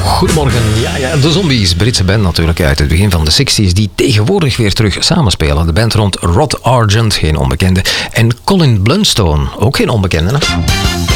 Goedemorgen. Ja, de Zombies, Britse band natuurlijk uit het begin van de 60s, die tegenwoordig weer terug samenspelen. De band rond Rod Argent, geen onbekende, en Colin Blunstone, ook geen onbekende. Hè?